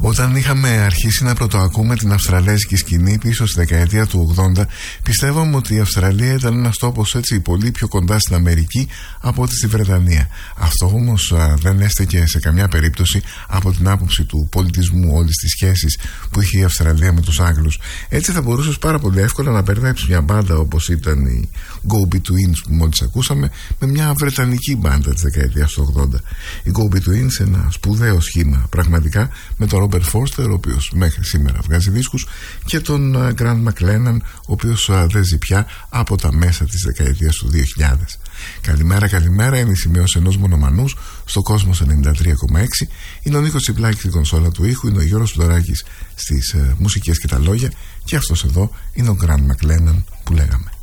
Όταν είχαμε αρχίσει να πρωτοακούμε την αυστραλέζικη σκηνή πίσω στη δεκαετία του 80, πιστεύαμε ότι η Αυστραλία ήταν ένας τόπος έτσι πολύ πιο κοντά στην Αμερική από ότι στη Βρετανία. Αυτό όμως δεν έστεκε σε καμιά περίπτωση από την άποψη του πολιτισμού, όλης της σχέσης που είχε η Αυστραλία με τους Άγγλους. Έτσι θα μπορούσες πάρα πολύ εύκολα να μπερδέψεις μια μπάντα όπως ήταν η Go Betweens που μόλις ακούσαμε με μια βρετανική μπάντα της δεκαετίας του 80. Η Go Betweens, ένα σπουδαίο σχήμα πραγματικά, με τον Robert Forster, ο οποίος μέχρι σήμερα βγάζει δίσκους, και τον Grant McLennan, ο οποίος δεν ζει πια από τα μέσα της δεκαετίας του 2000. Καλημέρα, καλημέρα, είναι η σημείωση ενός μονομανούς στο Κόσμος 93,6. Είναι ο Νίκος Τσιπλάκης στην κονσόλα του ήχου, είναι ο Γιώργος Φλωράκης στις μουσικές και τα λόγια, και αυτός εδώ είναι ο Grant McLennan που λέγαμε.